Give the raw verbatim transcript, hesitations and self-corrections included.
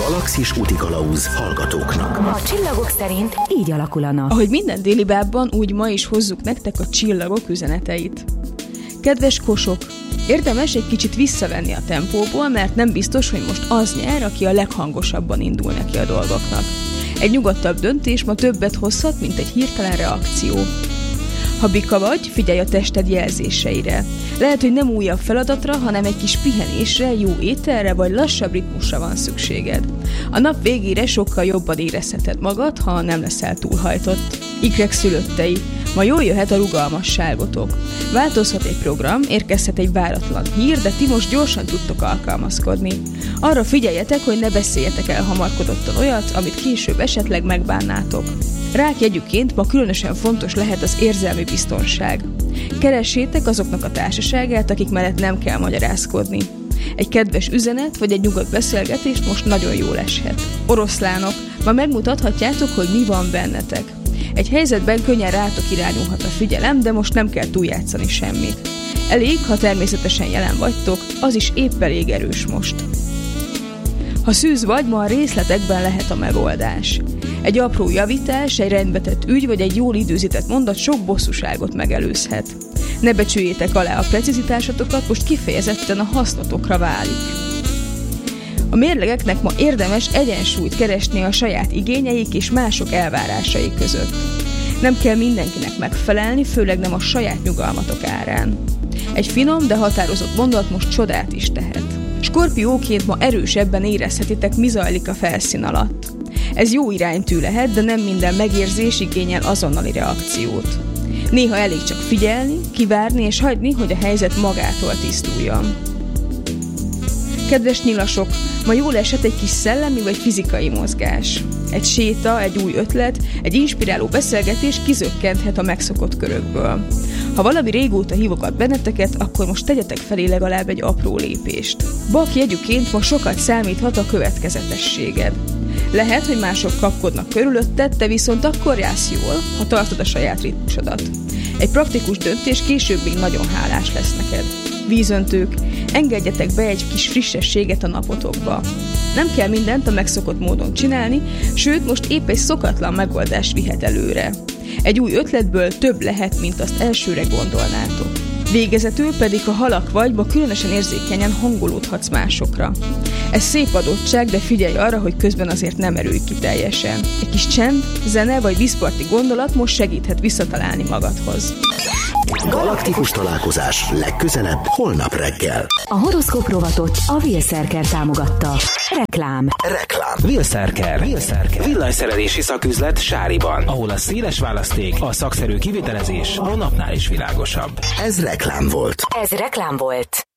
Galaxis útikalauz hallgatóknak. A csillagok szerint így alakul a nap. Ahogy minden déli bábban, úgy ma is hozzuk nektek a csillagok üzeneteit. Kedves kosok, érdemes egy kicsit visszavenni a tempóból, mert nem biztos, hogy most az nyer, aki a leghangosabban indul neki a dolgoknak. Egy nyugodtabb döntés ma többet hozhat, mint egy hirtelen reakció. Ha bika vagy, figyelj a tested jelzéseire. Lehet, hogy nem újabb feladatra, hanem egy kis pihenésre, jó ételre vagy lassabb ritmusra van szükséged. A nap végére sokkal jobban érezheted magad, ha nem leszel túlhajtott. Ikrek szülöttei. Ma jól jöhet a rugalmasságotok. Változhat egy program, érkezhet egy váratlan hír, de ti most gyorsan tudtok alkalmazkodni. Arra figyeljetek, hogy ne beszéljetek el hamarkodottan olyat, amit később esetleg megbánnátok. Rák jegyüként ma különösen fontos lehet az érzelmi biztonság. Keressétek azoknak a társaságát, akik mellett nem kell magyarázkodni. Egy kedves üzenet vagy egy nyugodt beszélgetés most nagyon jól eshet. Oroszlánok, ma megmutathatjátok, hogy mi van bennetek. Egy helyzetben könnyen rátok irányulhat a figyelem, de most nem kell túljátszani semmit. Elég, ha természetesen jelen vagytok, az is épp elég erős most. Ha szűz vagy, ma a részletekben lehet a megoldás. Egy apró javítás, egy rendbetett ügy vagy egy jól időzített mondat sok bosszúságot megelőzhet. Ne becsüljétek alá a precizitásotokat, most kifejezetten a hasznotokra válik. A mérlegeknek ma érdemes egyensúlyt keresni a saját igényeik és mások elvárásai között. Nem kell mindenkinek megfelelni, főleg nem a saját nyugalmatok árán. Egy finom, de határozott mondat most csodát is tehet. Skorpióként ma erősebben érezhetitek, mi zajlik a felszín alatt. Ez jó iránytű lehet, de nem minden megérzés igényel azonnali reakciót. Néha elég csak figyelni, kivárni és hagyni, hogy a helyzet magától tisztuljon. Kedves nyilasok, ma jól esett egy kis szellemi vagy fizikai mozgás. Egy séta, egy új ötlet, egy inspiráló beszélgetés kizökkenthet a megszokott körökből. Ha valami régóta hívogat benneteket, akkor most tegyetek felé legalább egy apró lépést. Bak jegyüként ma sokat számíthat a következetességed. Lehet, hogy mások kapkodnak körülötted, te viszont akkor jársz jól, ha tartod a saját ritmusodat. Egy praktikus döntés később még nagyon hálás lesz neked. Vízöntők, engedjetek be egy kis frissességet a napotokba. Nem kell mindent a megszokott módon csinálni, sőt most épp egy szokatlan megoldás vihet előre. Egy új ötletből több lehet, mint azt elsőre gondolnátok. Végezetül pedig, ha halak vagy, ma különösen érzékenyen hangolódhatsz másokra. Ez szép adottság, de figyelj arra, hogy közben azért nem erülj ki teljesen. Egy kis csend, zene vagy vízparti gondolat most segíthet visszatalálni magadhoz. Galaktikus találkozás legközelebb holnap reggel. A horoszkóp rovatot a Wheelszerker támogatta. Reklám. Reklám. Wheelszerker. Wheelszerker. Villanyszerelési szaküzlet Sáriban, ahol a széles választék, a szakszerű kivitelezés a napnál is világosabb. Ez reklám volt. Ez reklám volt.